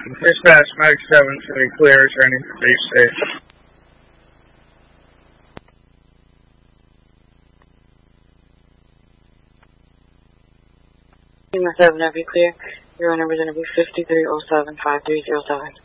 Dispatch Mike 7 to be clear, returning to base station. Lima 7, be clear. Your number is going to be 5307-5307.